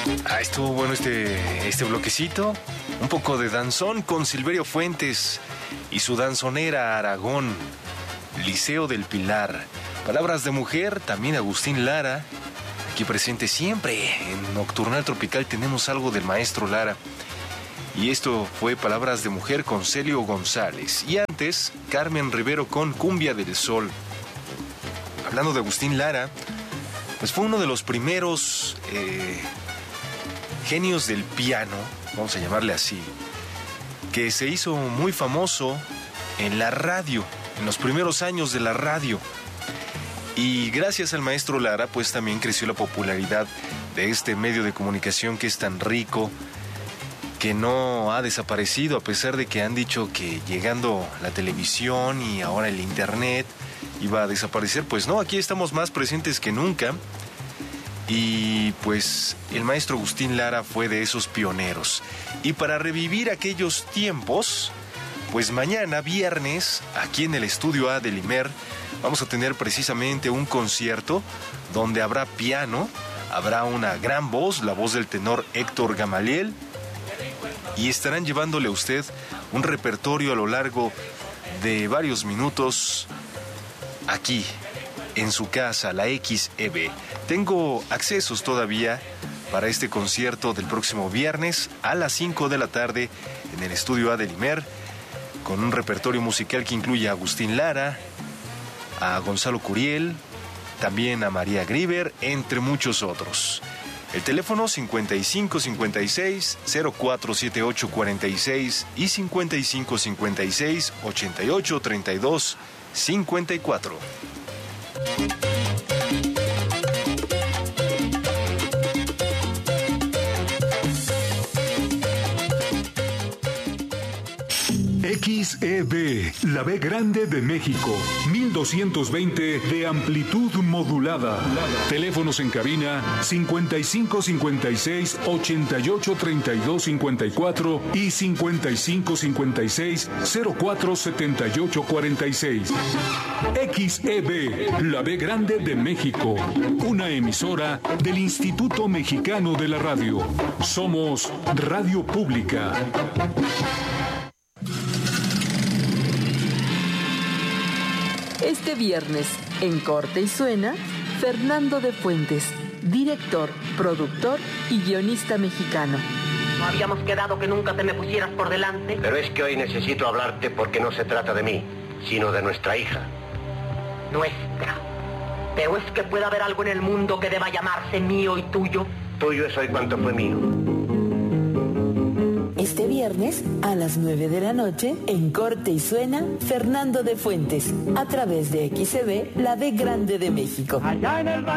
Estuvo bueno este bloquecito. Un poco de danzón con Silverio Fuentes y su danzonera Aragón, Liceo del Pilar. Palabras de mujer, también Agustín Lara, aquí presente siempre. En Nocturnal Tropical tenemos algo del maestro Lara. Y esto fue Palabras de mujer con Celio González. Y antes, Carmen Rivero con Cumbia del Sol. Hablando de Agustín Lara, pues fue uno de los primeros genios del piano, vamos a llamarle así, que se hizo muy famoso en la radio, en los primeros años de la radio. Y gracias al maestro Lara, pues también creció la popularidad de este medio de comunicación que es tan rico, que no ha desaparecido, a pesar de que han dicho que llegando la televisión y ahora el internet iba a desaparecer. Pues no, aquí estamos más presentes que nunca. Y pues el maestro Agustín Lara fue de esos pioneros. Y para revivir aquellos tiempos, pues mañana viernes, aquí en el Estudio A del IMER, vamos a tener precisamente un concierto donde habrá piano, habrá una gran voz, la voz del tenor Héctor Gamaliel, y estarán llevándole a usted un repertorio a lo largo de varios minutos aquí, en su casa, la XEB. Tengo accesos todavía para este concierto del próximo viernes a las 5 de la tarde en el Estudio A del IMER, con un repertorio musical que incluye a Agustín Lara, a Gonzalo Curiel, también a María Grieber, entre muchos otros. El teléfono 5556-047846 y 5556-883254. XEB, la B grande de México, 1220 de amplitud modulada. Teléfonos en cabina 5556-883254 y 5556-047846. XEB, la B grande de México, una emisora del Instituto Mexicano de la Radio. Somos Radio Pública. Este viernes, en Corte y Suena, Fernando de Fuentes, director, productor y guionista mexicano. ¿No habíamos quedado que nunca te me pusieras por delante? Pero es que hoy necesito hablarte porque no se trata de mí, sino de nuestra hija. Nuestra. Pero es que puede haber algo en el mundo que deba llamarse mío y tuyo. Tuyo es hoy cuanto fue mío. Este viernes, a las 9 de la noche, en Corte y Suena, Fernando de Fuentes, a través de XEB, la B grande de México.